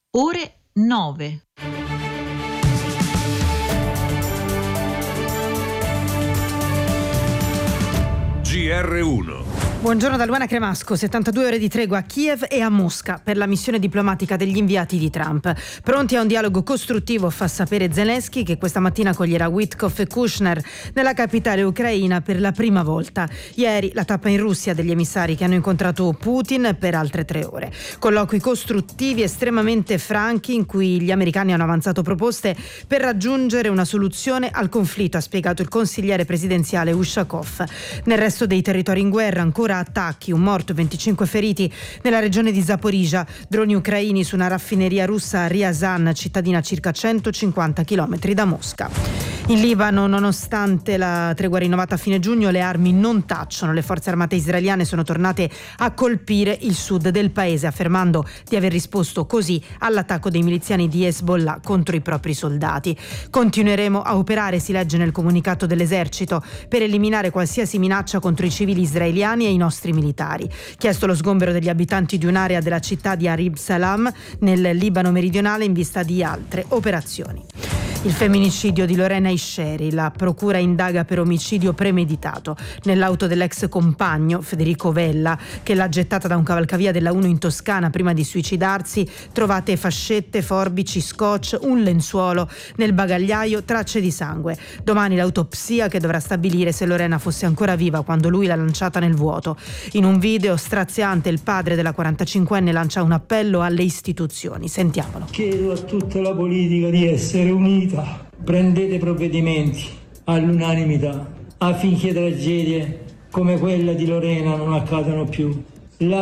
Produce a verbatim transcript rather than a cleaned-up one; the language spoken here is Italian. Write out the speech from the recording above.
ore nove. G R uno. Buongiorno da Luana Cremasco. settantadue ore di tregua a Kiev e a Mosca per la missione diplomatica degli inviati di Trump. Pronti a un dialogo costruttivo, fa sapere Zelensky, che questa mattina accoglierà Witkoff e Kushner nella capitale ucraina per la prima volta. Ieri la tappa in Russia degli emissari che hanno incontrato Putin per altre tre ore. Colloqui costruttivi estremamente franchi in cui gli americani hanno avanzato proposte per raggiungere una soluzione al conflitto, ha spiegato il consigliere presidenziale Ushakov. Nel resto dei territori in guerra ancora attacchi, un morto, venticinque feriti nella regione di Zaporizhia, droni ucraini su una raffineria russa a Ryazan, cittadina a circa centocinquanta chilometri da Mosca. In Libano, nonostante la tregua rinnovata a fine giugno, le armi non tacciono. Le forze armate israeliane sono tornate a colpire il sud del paese, affermando di aver risposto così all'attacco dei miliziani di Hezbollah contro i propri soldati. Continueremo a operare, si legge nel comunicato dell'esercito, per eliminare qualsiasi minaccia contro i civili israeliani e i nostri militari. Chiesto lo sgombero degli abitanti di un'area della città di Arib Salam nel Libano meridionale in vista di altre operazioni. Il femminicidio di Lorena Isceri. La procura indaga per omicidio premeditato nell'auto dell'ex compagno Federico Vella, che l'ha gettata da un cavalcavia della uno in Toscana prima di suicidarsi. Trovate fascette, forbici, scotch, un lenzuolo, nel bagagliaio tracce di sangue. Domani l'autopsia che dovrà stabilire se Lorena fosse ancora viva quando lui l'ha lanciata nel vuoto. In un video straziante il padre della quarantacinquenne lancia un appello alle istituzioni. Sentiamolo. Chiedo a tutta la politica di essere unita. Prendete provvedimenti all'unanimità affinché tragedie come quella di Lorena non accadano più.